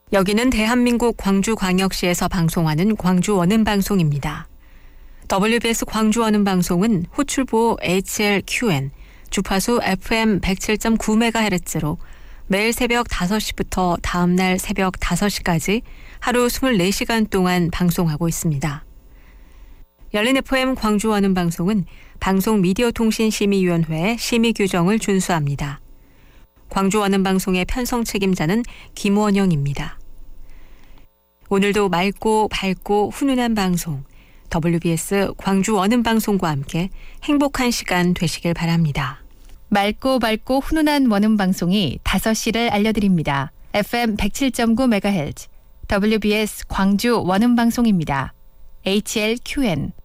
여기는 대한민국 광주광역시에서 방송하는 광주 원음방송입니다. WBS 광주 원음방송은 호출보 HLQN, 주파수 FM 107.9MHz로 매일 새벽 5시부터 다음날 새벽 5시까지 하루 24시간 동안 방송하고 있습니다. 열린 FM 광주 원음방송은 방송미디어통신심의위원회의 심의 규정을 준수합니다. 광주 원음방송의 편성 책임자는 김원영입니다. 오늘도 맑고 밝고 훈훈한 방송, WBS 광주 원음방송과 함께 행복한 시간 되시길 바랍니다. 맑고 밝고 훈훈한 원음방송이 5시를 알려드립니다. FM 107.9MHz, WBS 광주 원음방송입니다. HLQN